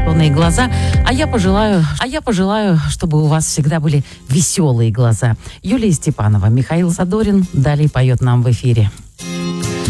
зеленые глаза, а я пожелаю, чтобы у вас всегда были веселые глаза. Юлия Степанова, Михаил Задорин далее поет нам в эфире.